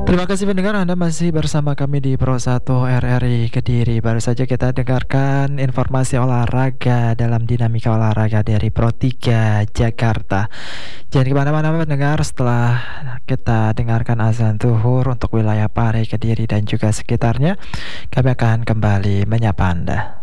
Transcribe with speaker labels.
Speaker 1: Terima kasih pendengar Anda masih bersama kami di Pro1 RRI Kediri. Baru saja kita dengarkan informasi olahraga dalam dinamika olahraga dari Pro3 Jakarta. Jangan kemana-mana pendengar, setelah kita dengarkan azan zuhur untuk wilayah Pare, Kediri dan juga sekitarnya, kami akan kembali menyapa Anda.